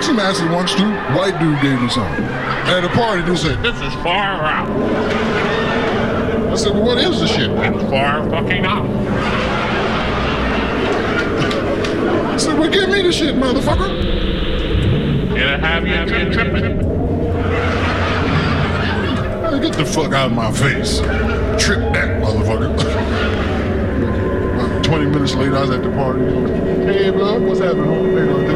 some acid once too. White dude gave me some. At a party, dude said, "This is far out." I said, "Well, what is the shit?" "It's far fucking out." I said, "Well, give me the shit, motherfucker." "It'll have you tripping." Hey, get the fuck out of my face. Trip that motherfucker. 20 minutes later, I was at the party. "Hey, bro, what's happening, homie?